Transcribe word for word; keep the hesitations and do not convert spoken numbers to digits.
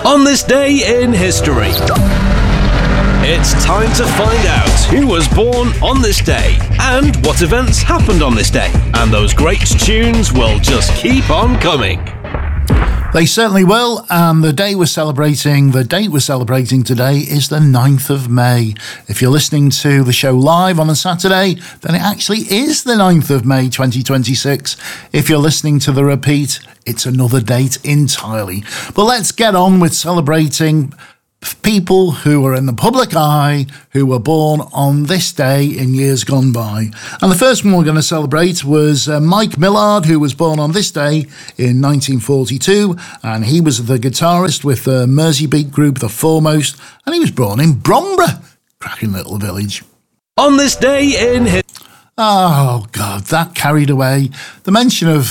On this day in history, it's time to find out who was born on this day and what events happened on this day. And those great tunes will just keep on coming. They certainly will, and the day we're celebrating, the date we're celebrating today is the ninth of May. If you're listening to the show live on a Saturday, then it actually is the ninth of May twenty twenty-six. If you're listening to the repeat, it's another date entirely. But let's get on with celebrating people who were in the public eye, who were born on this day in years gone by. And the first one we're going to celebrate was uh, Mike Millard, who was born on this day in nineteen forty-two, and he was the guitarist with the Merseybeat group The Foremost, and he was born in Bromborough, cracking little village. On this day in history. Oh, God, that carried away. The mention of